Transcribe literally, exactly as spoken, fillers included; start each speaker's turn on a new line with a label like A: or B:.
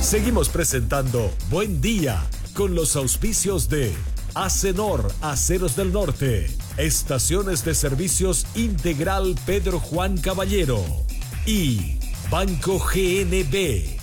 A: Seguimos presentando Buen Día con los auspicios de Acenor, Aceros del Norte, Estaciones de Servicios Integral Pedro Juan Caballero y Banco G N B.